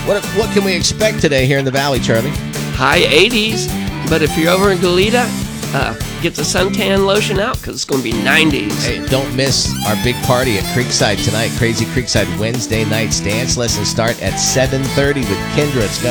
What can we expect today here in the Valley, Charlie? High 80s, but if you're over in Goleta, get the suntan lotion out because it's going to be 90s. Hey, don't miss our big party at Creekside tonight. Crazy Creekside Wednesday nights. Dance lessons start at 7:30 with Kendra. It's